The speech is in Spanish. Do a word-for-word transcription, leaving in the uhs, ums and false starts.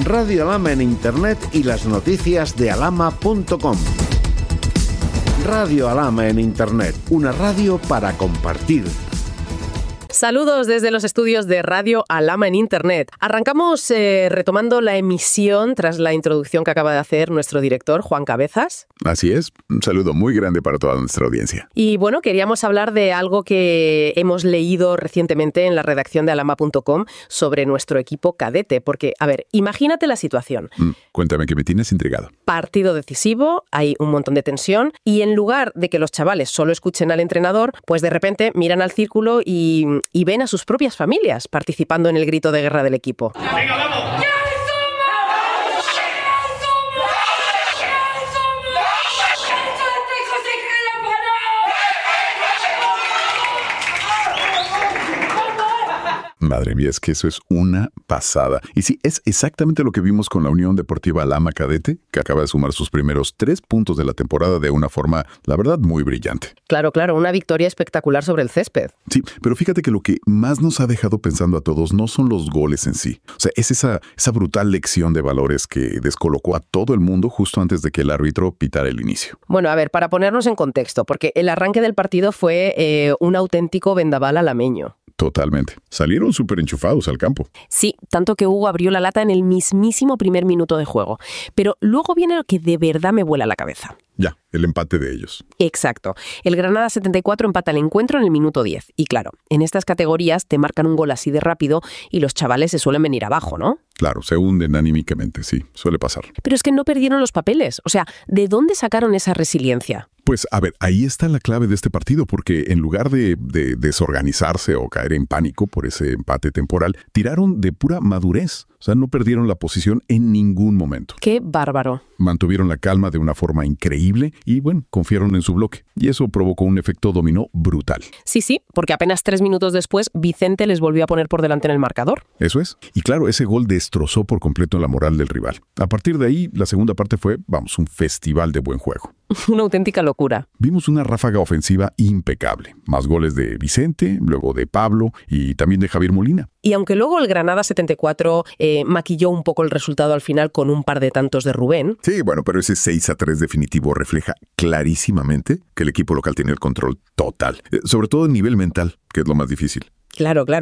Radio Alhama en Internet y las noticias de alhama punto com. Radio Alhama en Internet, una radio para compartir. Saludos desde los estudios de Radio Alhama en Internet. Arrancamos eh, retomando la emisión tras la introducción que acaba de hacer nuestro director, Juan Cabezas. Así es, un saludo muy grande para toda nuestra audiencia. Y bueno, queríamos hablar de algo que hemos leído recientemente en la redacción de alhama punto com sobre nuestro equipo cadete, porque, a ver, imagínate la situación. Mm, cuéntame, que me tienes intrigado. Partido decisivo, hay un montón de tensión y en lugar de que los chavales solo escuchen al entrenador, pues de repente miran al círculo y... y ven a sus propias familias participando en el grito de guerra del equipo. ¡Venga, vamos! Madre mía, es que eso es una pasada. Y sí, es exactamente lo que vimos con la Unión Deportiva Alhama Cadete, que acaba de sumar sus primeros tres puntos de la temporada de una forma, la verdad, muy brillante. Claro, claro, una victoria espectacular sobre el césped. Sí, pero fíjate que lo que más nos ha dejado pensando a todos no son los goles en sí. O sea, es esa, esa brutal lección de valores que descolocó a todo el mundo justo antes de que el árbitro pitara el inicio. Bueno, a ver, para ponernos en contexto, porque el arranque del partido fue eh, un auténtico vendaval alameño. Totalmente. Salieron súper enchufados al campo. Sí, tanto que Hugo abrió la lata en el mismísimo primer minuto de juego. Pero luego viene lo que de verdad me vuela la cabeza. Ya, el empate de ellos. Exacto. El Granada setenta y cuatro empata el encuentro en el minuto diez. Y claro, en estas categorías te marcan un gol así de rápido y los chavales se suelen venir abajo, ¿no? Claro, se hunden anímicamente, sí, suele pasar. Pero es que no perdieron los papeles. O sea, ¿de dónde sacaron esa resiliencia? Pues, a ver, ahí está la clave de este partido, porque en lugar de, de desorganizarse o caer en pánico por ese empate temporal, tiraron de pura madurez. O sea, no perdieron la posición en ningún momento. ¡Qué bárbaro! Mantuvieron la calma de una forma increíble y, bueno, confiaron en su bloque. Y eso provocó un efecto dominó brutal. Sí, sí, porque apenas tres minutos después, Vicente les volvió a poner por delante en el marcador. Eso es. Y claro, ese gol destrozó por completo la moral del rival. A partir de ahí, la segunda parte fue, vamos, un festival de buen juego. Una auténtica locura. Vimos una ráfaga ofensiva impecable. Más goles de Vicente, luego de Pablo y también de Javier Molina. Y aunque luego el Granada setenta y cuatro eh, maquilló un poco el resultado al final con un par de tantos de Rubén. Sí, bueno, pero ese seis a tres definitivo refleja clarísimamente que el equipo local tiene el control total. Eh, sobre todo a nivel mental, que es lo más difícil. Claro, claro.